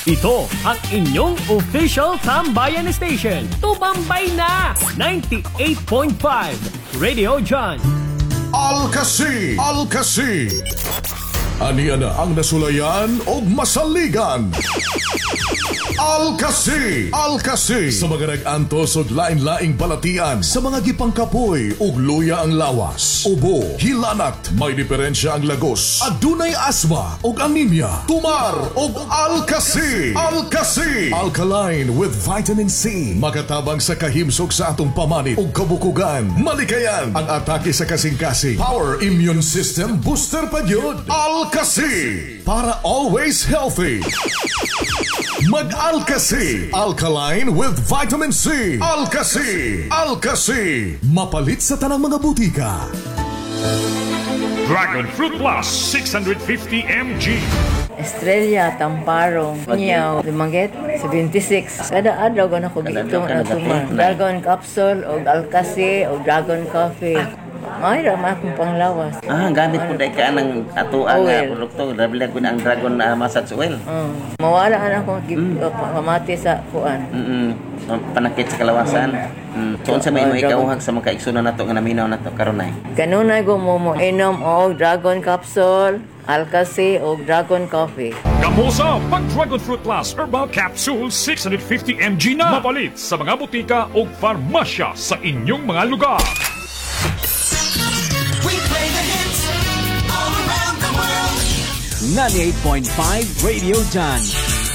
Ito ang inyong official Tambayan Station. Tumambay na! 98.5 Radio John. Alcasi! Aniya na ang nasulayan o masaligan. Alcasi! Sa mga nag-antos o lain-laing balatian, sa mga gipangkapoy ug luya ang lawas, ubo, hilanat, may diferensya ang lagos, adunay asma ug anemia, tumar ug Alcasi! Alkaline with vitamin C, makatabang sa kahimsog sa atong pamanit ug kabukugan, malikayan ang atake sa kasing-kasing, power immune system booster pa gyud. Alcasi! Para always healthy. Mag-Alcasi! Alkaline with vitamin C! Alcasi! Mapalit sa tanang mga butika. Dragon Fruit Plus 650 mg. Estrella, Tamparong, Niyaw, Limanget, 76. Kada adlaw ko na ko bitong tumar. Dragon Capsule, o Alcasi, o Dragon Coffee. Ay, rama akong panglawas. Gamit po dahil ka ng atuang produkto. Nabilag ko na ang Dragon Massage Oil. Mawala ka na akong pamati sa kuan. Panakit sa kalawasan. Tuon sa may ikauhag sa mga kaigsunan na ito nga naminaw na ito karunay. Kanunay ko mo inom o Dragon Capsule, Alcasi o Dragon Coffee. Kamusa pag Dragon Fruit Plus Herbal Capsule 650 mg na. Mapalit sa mga butika o farmasya sa inyong mga lugar. We play the hits all around the world. 98.5 Radio John.